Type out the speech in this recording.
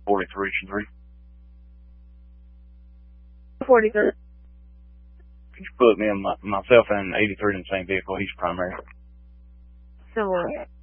43. 43. Could you put me and myself and 83 in the same vehicle? He's primary. So,